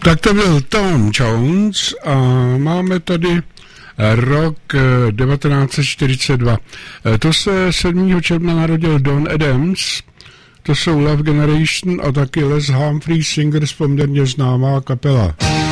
Tak to byl Tom Jones a máme tady rok 1942. To se 7. června narodil Don Adams, to jsou Love Generation a taky Les Humphrey Singers, poměrně známá kapela.